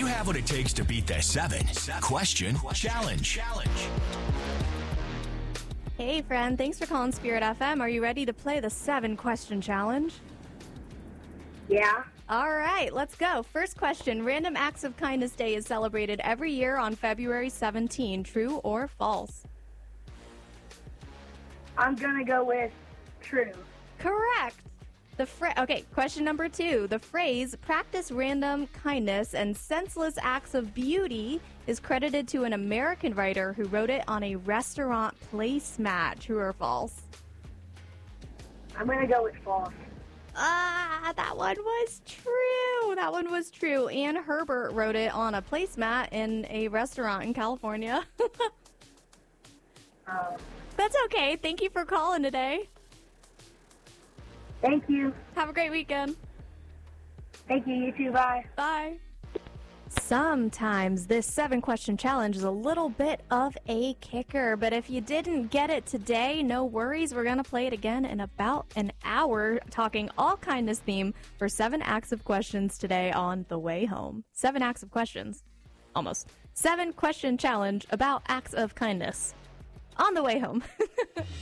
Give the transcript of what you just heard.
have what it takes to beat the 7-question challenge. Hey, friend. Thanks for calling Spirit FM. Are you ready to play the 7-question challenge? Yeah. All right, let's go. First question. Random Acts of Kindness Day is celebrated every year on February 17. True or false? I'm going to go with true. Correct. Okay, question number 2. The phrase practice random kindness and senseless acts of beauty is credited to an American writer who wrote it on a restaurant placemat. True or false? I'm going to go with false. That one was true. That one was true. Ann Herbert wrote it on a placemat in a restaurant in California. That's okay. Thank you for calling today. Thank you. Have a great weekend. Thank you. You too. Bye. Bye. Sometimes this 7-question challenge is a little bit of a kicker, but if you didn't get it today, no worries. We're going to play it again in about an hour, talking all kindness theme for 7 acts of questions today on the way home. 7 acts of questions. Almost. 7-question challenge about acts of kindness on the way home.